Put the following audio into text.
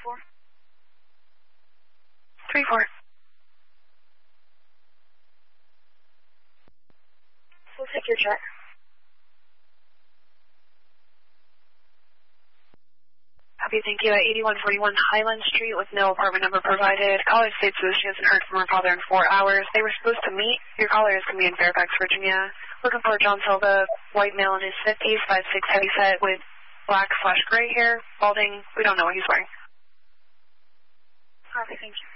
34. 34. We'll take your check. Copy, thank you. At 8141 Highland Street with no apartment number provided. Caller states that she hasn't heard from her father in 4 hours. They were supposed to meet. Your caller is going to be in Fairfax, Virginia. Looking for John Silva, white male in his 50s, 5'6", heavyset with black/gray hair, balding. We don't know what he's wearing. Copy, thank you.